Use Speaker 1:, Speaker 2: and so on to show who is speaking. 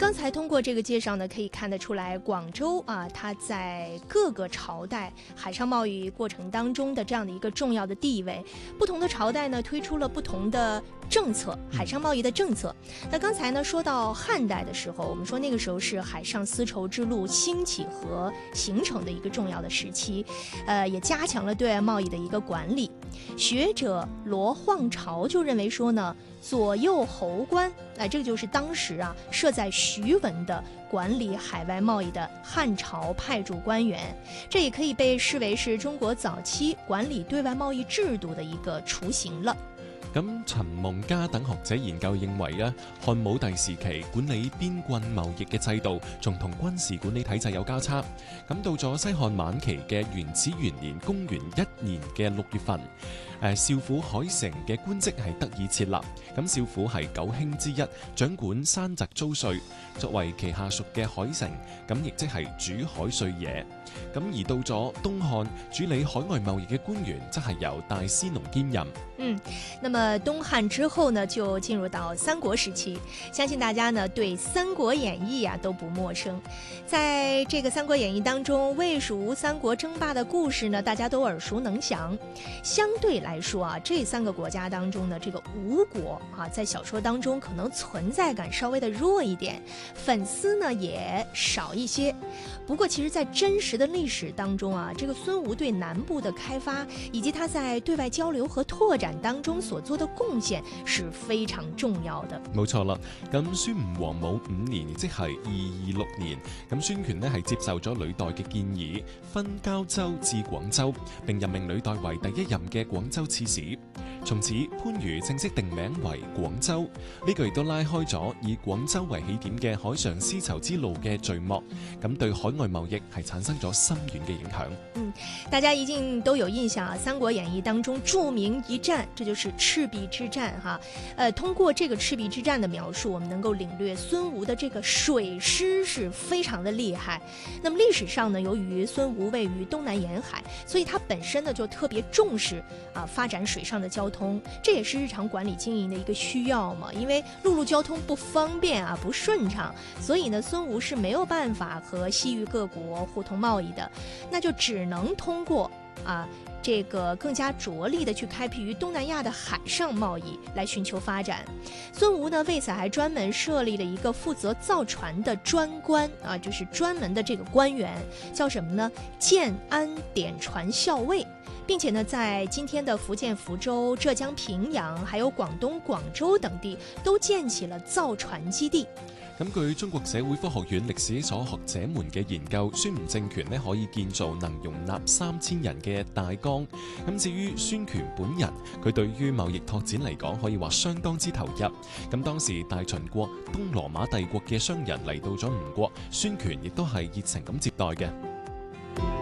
Speaker 1: 刚才通过这个介绍呢，可以看得出来，广州啊，它在各个朝代海上贸易过程当中的这样的一个重要的地位。不同的朝代呢，推出了不同的政策，海上贸易的政策。那刚才呢，说到汉代的时候，我们说那个时候是海上丝绸之路兴起和形成的一个重要的时期，也加强了对外贸易的一个管理。学者罗晃朝就认为说呢，左右侯官，这个就是当时啊设在徐闻的管理海外贸易的汉朝派驻官员，这也可以被视为是中国早期管理对外贸易制度的一个雏形了。
Speaker 2: 咁陳夢家等學者研究認為咧，漢武帝時期管理邊郡貿易嘅制度，仲同軍事管理體制有交叉。咁到咗西漢晚期嘅元始元年，公元1年嘅6月份，少府海城嘅官職係得以設立。咁少府係9卿之一，掌管山澤租稅，作為其下屬嘅海城，咁亦即係主海稅野。咁而到咗東漢，主理海外貿易嘅官員則係由大司農兼任。
Speaker 1: 那么东汉之后呢，就进入到三国时期。相信大家呢对《三国演义》都不陌生。在这个《三国演义》当中，魏蜀吴三国争霸的故事呢，大家都耳熟能详。相对来说啊，这3个国家当中呢，这个吴国啊，在小说当中可能存在感稍微的弱一点，粉丝呢也少一些。不过其实在真实的历史当中啊，这个孙吴对南部的开发，以及他在對外交流和拓展當中所做的貢獻是非常重要的。
Speaker 2: 冇錯啦，咁宣吳王武5年，即係226年，咁孫權呢係接受咗呂岱嘅建議，分交州至廣州，並任命呂岱為第一任嘅廣州刺史。從此番禺正式定名為廣州，呢個亦都拉開咗以廣州為起點嘅海上絲綢之路嘅序幕，咁對海外貿易係產生咗深遠嘅影響。
Speaker 1: 大家一定都有印象啊，《三國演義》當中著名一戰，這就是赤壁之戰哈。通過這個赤壁之戰的描述，我們能夠領略孫吳的這個水師是非常的厲害。那麼歷史上呢，由於孫吳位於東南沿海，所以它本身呢就特別重視發展水上的交通，這也是日常管理經營的一個需要嘛。因為陸路交通不方便啊，不順暢，所以呢，孫吳是沒有辦法和西域各國互通貿易的，那就只能通過這個更加着力的去開闢於東南亞的海上貿易來尋求發展。孫吳呢為此還專門設立了一個負責造船的專官就是專門的這個官員，叫什麼呢？建安典船校尉，並且呢在今天的福建福州、浙江平陽還有廣東廣州等地都建起了造船基地。
Speaker 2: 咁據中國社會科學院歷史所學者們嘅研究，孫吳政權可以建造能容納3000人嘅大江。咁至於孫權本人，佢對於貿易拓展嚟講可以話相當之投入。咁當時大秦國、東羅馬帝國嘅商人嚟到咗吳國，孫權亦都係熱情咁接待嘅。